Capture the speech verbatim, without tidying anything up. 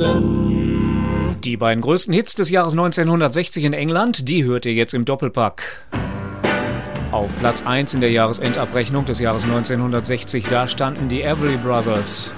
Die beiden größten Hits des Jahres neunzehnhundertsechzig in England, die hört ihr jetzt im Doppelpack. Auf Platz eins in der Jahresendabrechnung des Jahres neunzehnhundertsechzig, da standen die Everly Brothers.